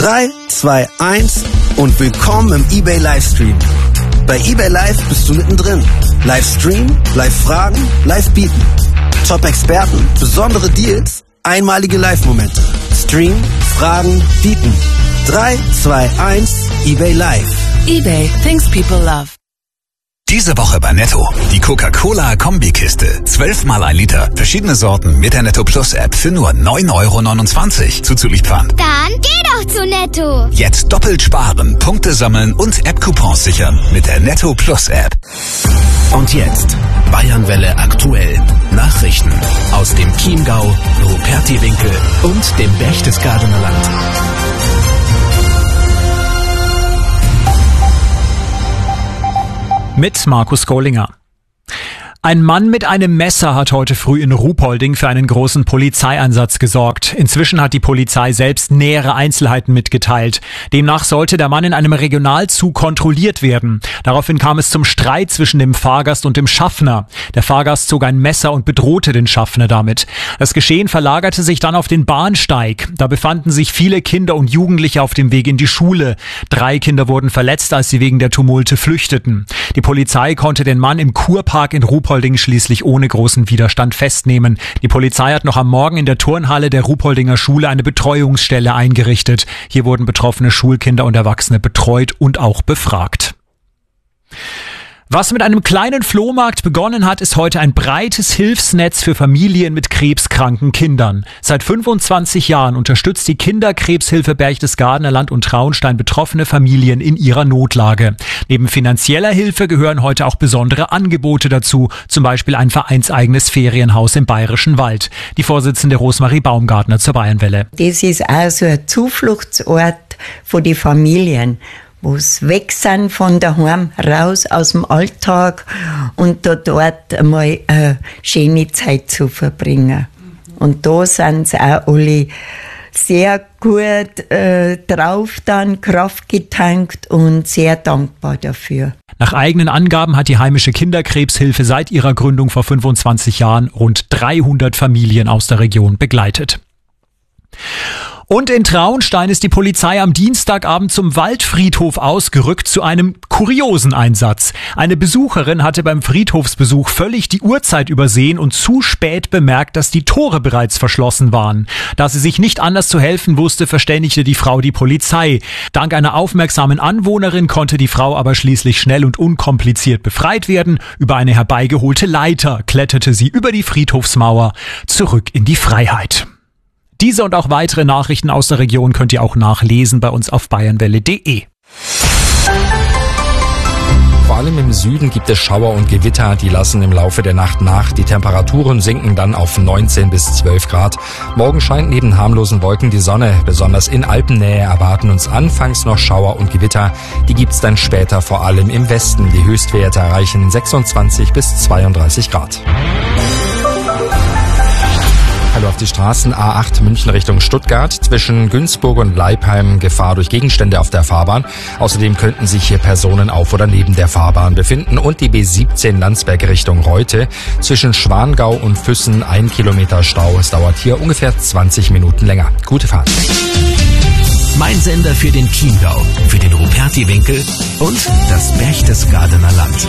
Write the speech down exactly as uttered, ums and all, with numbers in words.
drei, zwei, eins und willkommen im eBay Livestream. Bei eBay Live bist du mittendrin. Livestream, Live-Fragen, Live-Bieten. Top-Experten, besondere Deals, einmalige Live-Momente. Stream, Fragen, Bieten. drei, zwei, eins, eBay Live. eBay, things people love. Diese Woche bei Netto. Die Coca-Cola-Kombikiste. Zwölfmal ein Liter. Verschiedene Sorten mit der Netto Plus App für nur neun Euro neunundzwanzig. Zuzulieferern. Dann geh doch zu Netto. Jetzt doppelt sparen, Punkte sammeln und App-Coupons sichern mit der Netto Plus App. Und jetzt Bayernwelle aktuell. Nachrichten aus dem Chiemgau, Rupertiwinkel und dem Berchtesgadener Land. Mit Markus Kohlinger. Ein Mann mit einem Messer hat heute früh in Ruhpolding für einen großen Polizeieinsatz gesorgt. Inzwischen hat die Polizei selbst nähere Einzelheiten mitgeteilt. Demnach sollte der Mann in einem Regionalzug kontrolliert werden. Daraufhin kam es zum Streit zwischen dem Fahrgast und dem Schaffner. Der Fahrgast zog ein Messer und bedrohte den Schaffner damit. Das Geschehen verlagerte sich dann auf den Bahnsteig. Da befanden sich viele Kinder und Jugendliche auf dem Weg in die Schule. Drei Kinder wurden verletzt, als sie wegen der Tumulte flüchteten. Die Polizei konnte den Mann im Kurpark in Ruhpolding schließlich ohne großen Widerstand festnehmen. Die Polizei hat noch am Morgen in der Turnhalle der Ruhpoldinger Schule eine Betreuungsstelle eingerichtet. Hier wurden betroffene Schulkinder und Erwachsene betreut und auch befragt. Was mit einem kleinen Flohmarkt begonnen hat, ist heute ein breites Hilfsnetz für Familien mit krebskranken Kindern. Seit fünfundzwanzig Jahren unterstützt die Kinderkrebshilfe Berchtesgadener Land und Traunstein betroffene Familien in ihrer Notlage. Neben finanzieller Hilfe gehören heute auch besondere Angebote dazu, zum Beispiel ein vereinseigenes Ferienhaus im Bayerischen Wald. Die Vorsitzende Rosmarie Baumgartner zur Bayernwelle. Das ist auch so ein Zufluchtsort für die Familien, wo es weg sind von daheim, raus aus dem Alltag und da dort einmal eine schöne Zeit zu verbringen. Und da sind sie auch alle sehr gut äh, drauf, dann Kraft getankt und sehr dankbar dafür. Nach eigenen Angaben hat die heimische Kinderkrebshilfe seit ihrer Gründung vor fünfundzwanzig Jahren rund dreihundert Familien aus der Region begleitet. Und in Traunstein ist die Polizei am Dienstagabend zum Waldfriedhof ausgerückt zu einem kuriosen Einsatz. Eine Besucherin hatte beim Friedhofsbesuch völlig die Uhrzeit übersehen und zu spät bemerkt, dass die Tore bereits verschlossen waren. Da sie sich nicht anders zu helfen wusste, verständigte die Frau die Polizei. Dank einer aufmerksamen Anwohnerin konnte die Frau aber schließlich schnell und unkompliziert befreit werden. Über eine herbeigeholte Leiter kletterte sie über die Friedhofsmauer zurück in die Freiheit. Diese und auch weitere Nachrichten aus der Region könnt ihr auch nachlesen bei uns auf bayernwelle punkt de. Vor allem im Süden gibt es Schauer und Gewitter, die lassen im Laufe der Nacht nach. Die Temperaturen sinken dann auf neunzehn bis zwölf Grad. Morgen scheint neben harmlosen Wolken die Sonne. Besonders in Alpennähe erwarten uns anfangs noch Schauer und Gewitter. Die gibt's dann später vor allem im Westen. Die Höchstwerte erreichen sechsundzwanzig bis zweiunddreißig Grad. Hallo auf die Straßen. A acht München Richtung Stuttgart. Zwischen Günzburg und Leipheim Gefahr durch Gegenstände auf der Fahrbahn. Außerdem könnten sich hier Personen auf oder neben der Fahrbahn befinden. Und die B siebzehn Landsberg Richtung Reute. Zwischen Schwangau und Füssen ein Kilometer Stau. Es dauert hier ungefähr zwanzig Minuten länger. Gute Fahrt. Mein Sender für den Chiemgau, für den Rupertiwinkel und das Berchtesgadener Land.